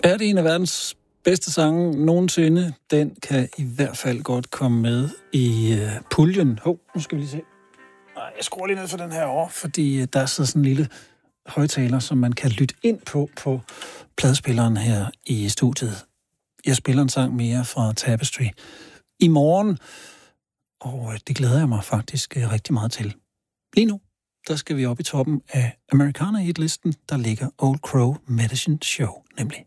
Er det en af verdens bedste sange nogensinde? Den kan i hvert fald godt komme med i puljen. Nu skal vi lige se. Jeg skruer lige ned for den her over, fordi der sidder sådan en lille højtaler, som man kan lytte ind på pladespilleren her i studiet. Jeg spiller en sang mere fra Tapestry i morgen, og det glæder jeg mig faktisk rigtig meget til. Lige nu, der skal vi op i toppen af Americana-hitlisten, der ligger Old Crow Medicine Show, nemlig.